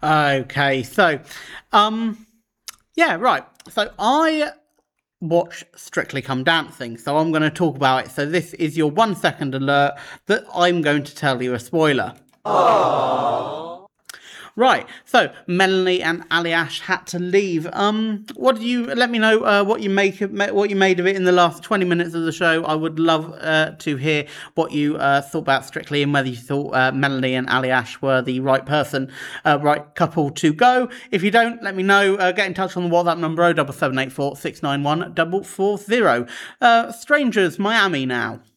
Okay, so, yeah, right. So I watch Strictly Come Dancing, so I'm going to talk about it. So this is your 1 second alert that I'm going to tell you a spoiler. Right, so Melanie and Aliash had to leave. What do you let me know what you made of it in the last 20 minutes of the show? I would love to hear what you thought about Strictly and whether you thought Melanie and Aliash were the right right couple to go. If you don't, let me know. Get in touch on the WhatsApp number 07784 691 440. Strangers Miami now.